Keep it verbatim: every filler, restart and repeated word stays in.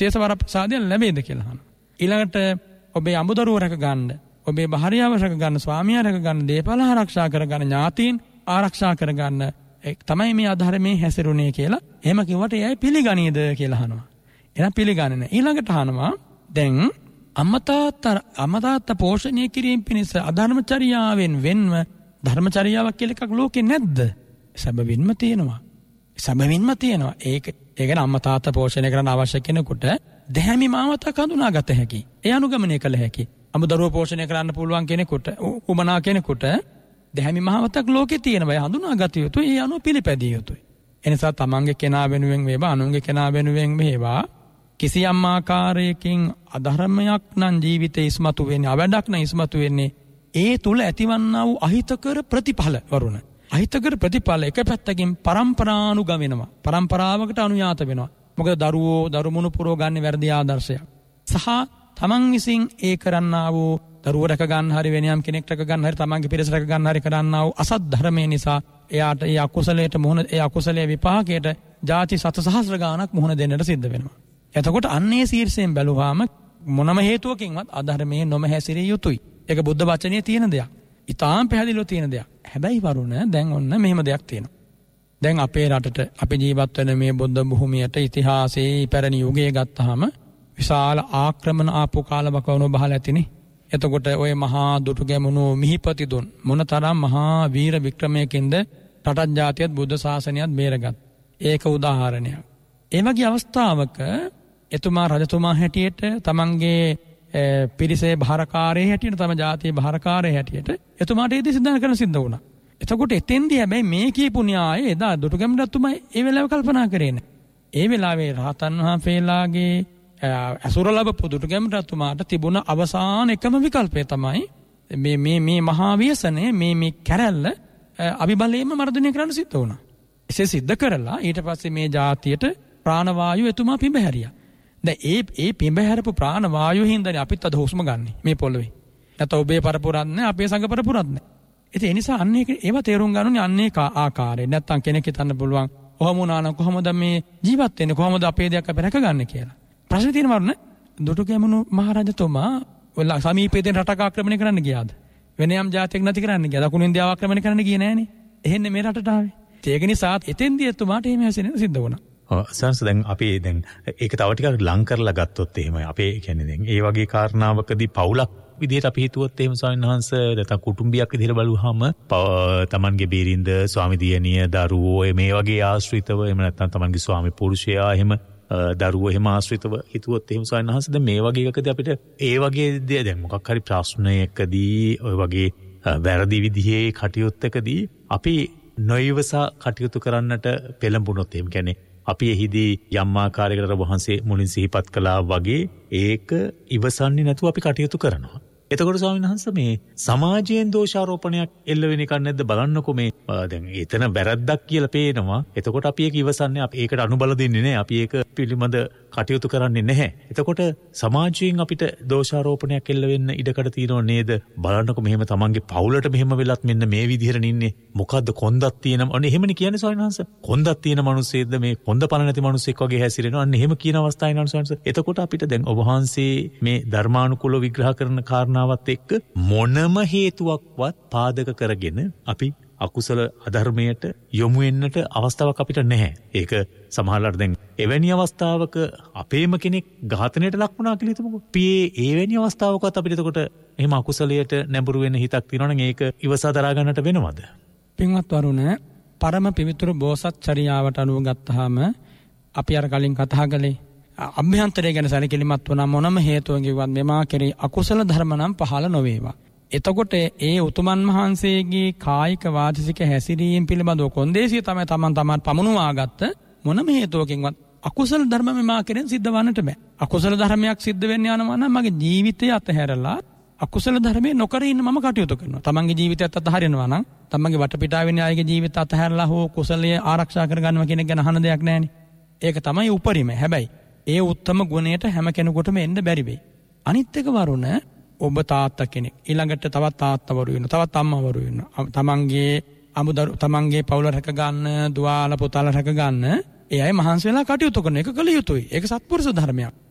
විශේෂ වරප්‍රසාදයක් ලැබෙයිද කියලා අහනවා. ඊළඟට ඔබේ අමුදරුව රැක ගන්න, ඔබේ භාර්යාව රැක ගන්න, ස්වාමියා රැක ගන්න, දේපල ආරක්ෂා කර ගන්න, ඥාතීන් ආරක්ෂා කර ගන්න තමයි මේ අධර්මයේ හැසිරුණේ කියලා. එහෙම කිව්වට එයයි පිළිගනීද කියලා අහනවා. එහෙනම් පිළිගන්නේ නැහැ. ඊළඟට අහනවා දැන් අම්මතාත්තා අම්මතාත්තා පෝෂණය කිරීම පිණිස අධර්මචර්යාවෙන් වෙන්ව ධර්මචර්යාවක් කියලා එකක් ලෝකේ නැද්ද? සැබවින්ම තියෙනවා. සැබවින්ම තියෙනවා. ඒක ඒ කියන්නේ අම්මතාත්තා පෝෂණය කරන්න අවශ්‍ය කෙනෙකුට දැහැමි මාවතක් හඳුනාගත හැකි. ඒ අනුගමනය කළ හැකි. අමුදරුව පෝෂණය කරන්න පුළුවන් කෙනෙකුට, උමනා කෙනෙකුට දැහැමි මාවතක් ලෝකේ තියෙනවා. ඒ හඳුනාගත යුතුයි. ඒ අනුව පිළිපැදිය යුතුයි. එනිසා තමන්ගේ කෙනා වෙනුවෙන් වේවා, අනුන්ගේ කෙනා වෙනුවෙන් වේවා කිසියම් ආකාරයකින් අධර්මයක් නම් ජීවිතේ ඉස්මතු වෙන්නේ, අවඩක් නම් ඉස්මතු වෙන්නේ ඒ තුල ඇතිවන්නා වූ අහිතකර ප්‍රතිඵල වරුණ. අහිතකර ප්‍රතිඵල එක පැත්තකින් පරම්පරානුගම වෙනවා. පරම්පරාවකට අනුයාත වෙනවා. මොකද දරුවෝ දරුමුණු පුරව ගන්න වැරදි ආදර්ශයක්. සහ තමන් විසින් ඒ කරන්නා වූ දරුවෝ රැක ගන්න හරි වෙන යම් කෙනෙක් රැක ගන්න හරි තමන්ගේ පිරිස රැක ගන්න හරි කරන්නා වූ අසත් ධර්මයේ නිසා එයාට ඒ අකුසලයට මුහුණ ඒ අකුසලයේ විපාකයට ಜಾති සත සහස්‍ර ගාණක් මුහුණ දෙන්නට සිද්ධ වෙනවා. එතකොට අන්නේ ශීර්ෂයෙන් බැලුවාම මොනම හේතුවකින්වත් අධර්මයේ නොම හැසිරිය යුතුයි. ඒක බුද්ධ වචනේ තියෙන දෙයක්. ඊටාම් පැහැදිලිව තියෙන දෙයක්. හැබැයි වරුණ දැන් ඔන්න මෙහෙම දෙයක් තියෙනවා. දැන් අපේ රටට අපි ජීවත් වෙන මේ බුද්ධ භූමියට ඉතිහාසයේ පැරණි යුගයේ ගත්තාම විශාල ආක්‍රමණ ආපු කාලවකවන බහල ඇතිනේ. එතකොට ඔය මහා දුටු ගැමුණු මිහිපති දුන් මොනතරම් මහා වීර වික්‍රමයකින්ද රටත් ජාතියත් බුද්ධ ශාසනයත් බේරගත්. ඒක උදාහරණයක්. ඒ වගේ අවස්ථාවක එතුමා රජතුමා හැටියට තමන්ගේ පිරිසේ භාරකාරයේ හැටියට තම ජාතියේ භාරකාරයේ හැටියට එතුමාට ඒ දේ සිද්ධ කරන්න සිද්ධ වුණා. එතකොට එතෙන්දී හැබැයි මේ කියපු න්‍යාය එදා දුටුගැමුණුතුමා ඒ වෙලාව කල්පනා කරේ නැහැ. ඒ වෙලාවේ රහතන් වහන්සේලාගේ අසුර ලැබපු දුටුගැමුණුතුමාට තිබුණ අවසාන එකම විකල්පය තමයි මේ මේ මේ මහා ව්‍යසනය මේ මේ කැරැල්ල අභිබලයෙන්ම මර්ධනය කරන්න සිද්ධ වුණා. එසේ සිද්ධ කරලා ඊට පස්සේ මේ ජාතියට ප්‍රාණවායු එතුමා පිඹහැරියා. දැන් ඒ ඒ පිඹහැරපු ප්‍රාණවායු හින්දානේ අපිත් අද හුස්ම ගන්න මේ පොළවේ. නැත්නම් ඔබේ පරපුරක් නැහැ, අපේ සංග පරපුරක් නැහැ. ඉතින් ඒ නිසා අන්න ඒක ඒව තේරුම් ගන්න ඕනේ අන්න ඒක ආකාරයෙන්. නැත්නම් කෙනෙක් හිතන්න පුළුවන් කොහොම වුණා නම් කොහොමද මේ ජීවත් වෙන්නේ, කොහොමද අපේ දෙයක් අපි රැකගන්නේ කියලා. ප්‍රශ්නේ තියෙනවා නේ දුටුගැමුණු මහරජතුමා ඔය සමීපයේ දෙන රටක ආක්‍රමණය කරන්න ගියාද? වෙන යම් ජාතියක් නැති කරන්න ගියාද? දකුණු ඉන්දියාව ආක්‍රමණය කරන්න ගියේ නෑනේ. එහෙන්නේ මේ රටට ආවේ. ඒක නිසා එතෙන්දී එතුමාට එහෙම හැසෙන්න සිද්ධ වුණා. සන්ස දැන් අපි දැන් ඒක තව ටිකක් ලං කරලා ගත්තොත් එහෙමයි. අපේ කියන්නේ දැන් ඒ වගේ කාරණාවකදී පවුලක් විදිහට අපි හිතුවොත් එහෙම ස්වාමීන් වහන්සේ නැත්නම් කුටුම්බයක් විදිහට බලුවාම තමන්ගේ බීරින්ද ස්වාමි දියණිය දරුවෝ මේ වගේ ආශ්‍රිතව එහෙම නැත්නම් තමන්ගේ ස්වාමි පුරුෂයා එහෙම දරුවෝ එහෙම ආශ්‍රිතව හිතුවොත් එහෙම ස්වාමීන් වහන්සේ දැන් මේ වගේ එකකදී අපිට ඒ වගේ දේ දැන් මොකක් හරි ප්‍රශ්නයකදී ඔය වගේ වැරදි විදිහේ කටයුත්තකදී අපි නොයවසා කටයුතු කරන්නට පෙළඹුණොත් එහෙම කියන්නේ අපි එහිදී යම් ආකාරයකට වහන්සේ මුලින් සිහිපත් කළා වගේ ඒක ඉවසන්නේ නැතුව අපි කටයුතු කරනවා. එතකොට ස්වාමීන් වහන්සේ මේ සමාජයෙන් දෝෂාරෝපණයක් එල්ල වෙන එකක් නැද්ද බලන්නකෝ මේ දැන් එතන වැරද්දක් කියලා පේනවා. එතකොට අපි ඒක ඉවසන්නේ අපි ඒකට අනුබල දෙන්නේ නැහැ. අපි ඒක පිළිබඳ කටයුතු කරන්නේ නැහැ. එතකොට සමාජයෙන් අපිට දෝෂාරෝපණයක් එල්ල වෙන්න ඉඩකඩ තියෙනව නේද? බලන්නකෝ මෙහෙම තමන්ගේ පවුලට මෙහෙම වෙලත් මෙන්න මේ විදිහට ඉන්නේ. මොකද්ද කොන්දක් තියෙන අනේ එහෙමනේ කියන්නේ ස්වාමීන් වහන්සේ. කොන්දක් තියෙන මිනිස්සෙක්ද මේ කොන්ද පණ නැති මිනිස්සෙක් වගේ හැසිරෙනවා. අන්න එහෙම කියන අවස්ථාවේ නේද ස්වාමීන් වහන්සේ. එතකොට අපිට දැන් ඔබ වහන්සේ මේ ධර්මානුකූල විග්‍රහ කරන කාරණා වත් එක්ක මොනම හේතුවක්වත් පාදක කරගෙන අපි අකුසල අධර්මයට යොමු වෙන්නට අවස්ථාවක් අපිට නැහැ. ඒක සමහරවිට දැන් එවැනි අවස්ථාවක අපේම කෙනෙක් ඝාතනයට ලක් වුණා කියලා හිතමුකෝ. අපි එවැනි අවස්ථාවකත් අපිට එතකොට එහෙම අකුසලයට නැඹුරු වෙන්න හිතක් තියෙනවා නම් ඒක ඉවසා දරා ගන්නට වෙනවද? පින්වත් වරුණ පරම පවිත්‍ර බෝසත් චර්යාවට අනුව ගත්තාම අපි අර කලින් කතා කළේ අභ්‍යන්තරය ගැන සැලකිලිමත් වුණා මොනම හේතුවකින්වත් මෙමා කෙරෙහි අකුසල ධර්ම නම් පහළ නොවේවා. එතකොට ඒ උතුමන් වහන්සේගේ කායික වාචික හැසිරීම පිළිබඳව කොන්දේසිය තමයි තමන් තමන් පමුණුවාගත්ත මොනම හේතුවකින්වත් අකුසල ධර්ම මෙමා කෙරෙන් සිද්ධ වන්නට බෑ. අකුසල ධර්මයක් සිද්ධ වෙන්න යනවා නම් මගේ ජීවිතය අතහැරලා අකුසල ධර්මයේ නොකර ඉන්න මම කටයුතු කරනවා. තමන්ගේ ජීවිතයත් අතහරිනවා නම් තමන්ගේ වටපිටාවේ ඉන්න අයගේ ජීවිත අතහැරලා හෝ කුසලයේ ආරක්ෂා කරගන්නවා කියන එක ගැන අහන දෙයක් නෑනේ. ඒක තමයි උපරිම. හැබැයි ඒ උත්තම ගුණයට හැම කෙනෙකුටම එන්න බැරි වෙයි. අනිත් එක වරුණ ඔබ තාත්තා කෙනෙක්. ඊළඟට තවත් තාත්තවරු වෙනවා. තවත් අම්මවරු වෙනවා. තමන්ගේ අමුදරු තමන්ගේ පවුල රැක ගන්න, දුවාල පුතාල රැක ගන්න ඒ අය මහන්සි වෙලා කටයුතු කරන එක කළ යුතුයි. ඒක සත්පුරුෂ ධර්මයක්.